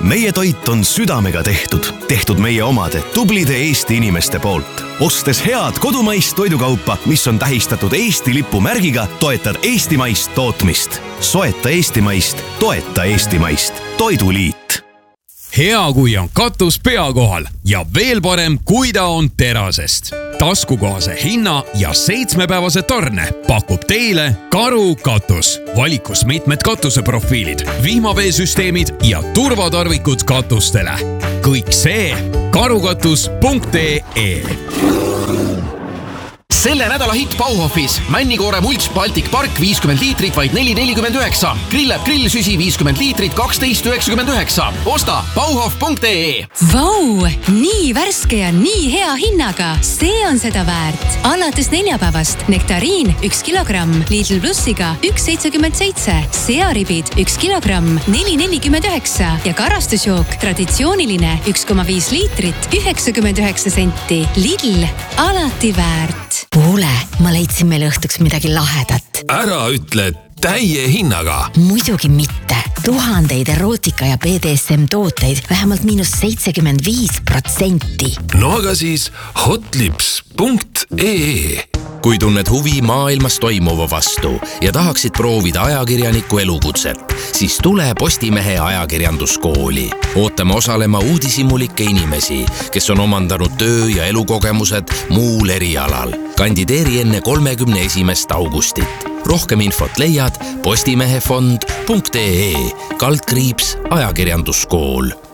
Meie toit on südamega tehtud meie omade tublide Eesti inimeste poolt. Ostes head kodumaist toidukaupa, mis on tähistatud Eesti lipu märgiga, toetad eestimaist tootmist. Soeta eestimaist, toeta eestimaist. Toiduliit. Hea, kui on katus pea kohal ja veel parem, kui ta on terasest. Taskukohase hinna ja 7-päevase tarne pakub teile Karu katus. Valikus mitmed katuseprofiilid, vihmaveesüsteemid ja turvatarvikud katustele. Kõik see karukatus.ee. Selle nädala hitt Bauhofis. Männikoore mulch Baltic Park 50 liitrit vaid 4,49. Grillab grillsüsi 50 liitrit 12,99. Osta Bauhof.ee. Vau! Nii värske ja nii hea hinnaga. See on seda väärt. Alates neljapäevast nektariin 1 kilogramm Lidl Plussiga 1,77. Searibid 1 kilogramm 4,49. Ja karastusjook traditsiooniline 1,5 liitrit 99 senti. Lidl alati väärt. Kuule, ma leidsin meile õhtuks midagi lahedat. Ära ütle täie hinnaga. Muidugi mitte. Tuhandeid erootika ja BDSM tooteid vähemalt -75%. No aga siis hotlips.ee. Kui tunned huvi maailmas toimuva vastu ja tahaksid proovida ajakirjaniku elukutset, siis tule Postimehe ajakirjanduskooli. Ootame osalema uudishimulikke inimesi, kes on omandanud töö- ja elukogemused muul erialal. Kandideeri enne 31. augustit. Rohkem infot leiad postimehefond.ee /ajakirjanduskool.